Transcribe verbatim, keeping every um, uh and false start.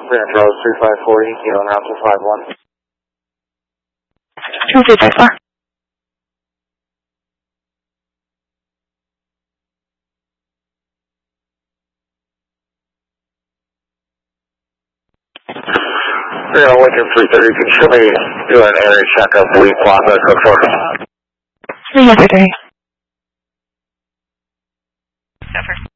Ranch Road three five four zero, Kilo Announcement five one. two three five four. We're going to Lincoln three thirty. Can you show me do an area check of Lee Plaza, Cook Yes, sir. First.